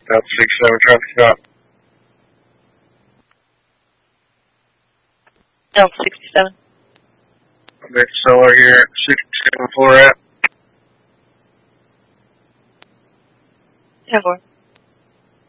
Delta 67 traffic stop. Delta 67. Nick Solar here at 67 Florat. 10-4.